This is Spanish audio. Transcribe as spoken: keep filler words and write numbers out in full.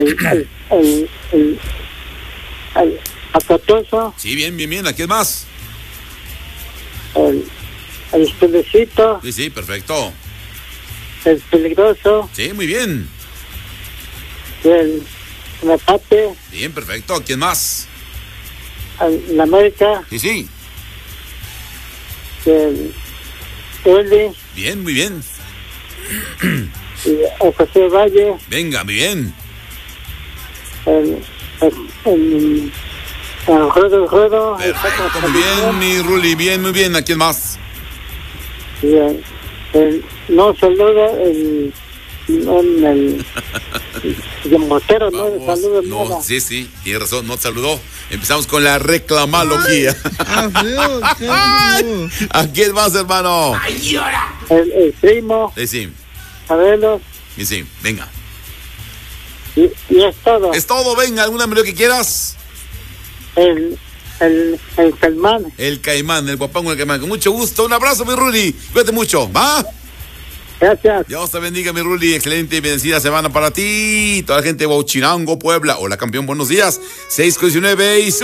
el, el, el, el, el apatoso, Sí, bien, bien, bien. ¿A quién más? el, el espedecito, Sí, sí, perfecto. el peligroso, Sí, muy bien. el mepate, Bien, perfecto. ¿A quién más? el, la América, Sí, sí. el Eli, Bien, muy bien. y el José Valle, Venga, muy bien. el, el, el, el Ruedo Ruedo, el Perfecto, Paco muy bien, Salomón, mi Ruli. Bien, muy bien. ¿A quién más? y el, el no saluda, el, el, el, el motero, no le Vamos. saluda No, nada. sí, sí. Tiene razón, no te saludó. Empezamos con la reclamalogía. Ah, feo, qué feo. ¿A quién más, hermano? El, el primo, Sí, sí. Abelos, Sí, sí. Venga. y, y es todo. Es todo, venga. ¿Alguna melodía que quieras? El, el, el Caimán. El Caimán, el guapango, el Caimán. Con mucho gusto. Un abrazo, mi Ruli. Cuídate mucho. ¿Va? Gracias. Dios te bendiga, mi Ruli. Excelente y bendecida semana para ti. Toda la gente de Huachinango, Puebla. Hola, campeón. Buenos días. seis con diecinueve y